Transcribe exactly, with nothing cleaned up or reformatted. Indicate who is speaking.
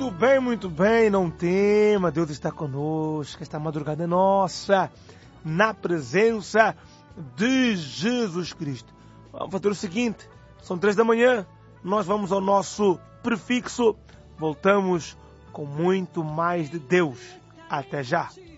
Speaker 1: Muito bem, muito bem, não tema, Deus está conosco, esta madrugada é nossa, na presença de Jesus Cristo. Vamos fazer o seguinte, são três da manhã, nós vamos ao nosso prefixo, voltamos com muito mais de Deus. Até já!